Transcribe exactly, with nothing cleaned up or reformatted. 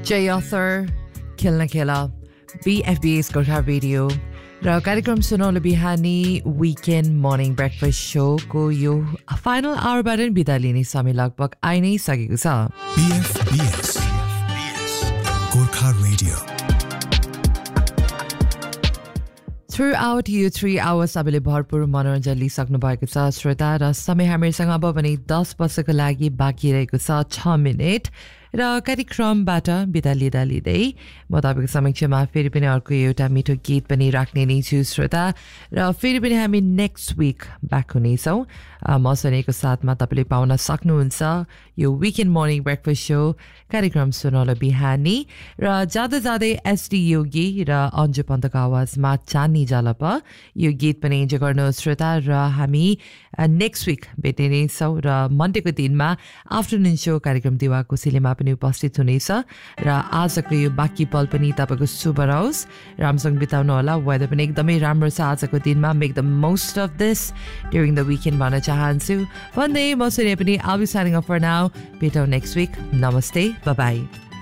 Jay Author, Kilna Killa, B F B S Gorkha Radio, र कार्यक्रम सुनौलो बिहानी Weekend Morning Breakfast Show को यो final hour बाट बिदा लिने समय लगभग आइ नै सकेको छ. B F B S Gorkha Radio. Throughout you three hours सबैले भरपूर मनोरञ्जन लिइसक्नु भएको छ श्रोता र समय हामीसँग अब भने दस वर्षको लागि बाँकी रहेको छ छ मिनेट र कार्यक्रमबाट बिदा लिँदा लिँदै म तपाईको समक्षमा फेरि पनि अर्को एउटा मिठो गीत पनि राख्ने नै छु श्रोता र फेरि पनि हामी नेक्स्ट विक ब्याक हुनेछौँ. म सुनेको साथमा तपाईँले पाउन सक्नुहुन्छ यो विकेन्ड मर्निङ ब्रेकफास्ट सो कार्यक्रम सुनौलो बिहानी र जाँदा जाँदै एसडी योगी र अन्जु पन्तको आवाजमा चाँदनी जलप यो गीत पनि इन्जोय गर्नुहोस् श्रोता र हामी नेक्स्ट विक भेट्ने नै छौँ र मन्डेको दिनमा आफ्टरनुन सो कार्यक्रम दिवा कोसेलीमा पनि उपस्थित हुनेछ र आजको यो बाँकी पल पनि तपाईँको शुभ रहोस्, राम्रोसँग बिताउनु होला. वेदर पनि एकदमै राम्रो छ आजको दिनमा. Make the most of this during the weekend भन्न चाहन्छु भन्दै म सुने पनि I'll be signing off for now. भेटौँ नेक्स्ट विक. नमस्ते, बाई बाई.